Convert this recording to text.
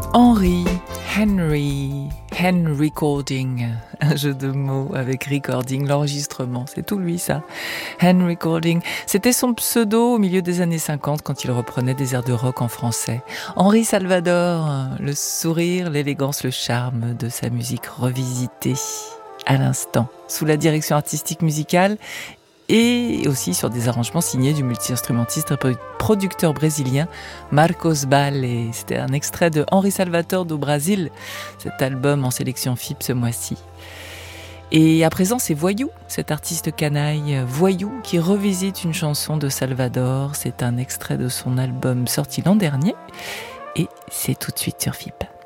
Henry Recording, un jeu de mots avec recording, l'enregistrement, c'est tout lui ça. Henry Recording, c'était son pseudo au milieu des années 50 quand il reprenait des airs de rock en français. Henri Salvador, le sourire, l'élégance, le charme de sa musique revisitée à l'instant, sous la direction artistique musicale et aussi sur des arrangements signés du multi-instrumentiste et producteur brésilien Marcos Balle. C'était un extrait de Henri Salvador do Brasil, cet album en sélection FIP ce mois-ci. Et à présent, c'est Voyou, cet artiste canaille, Voyou, qui revisite une chanson de Salvador. C'est un extrait de son album sorti l'an dernier et c'est tout de suite sur FIP.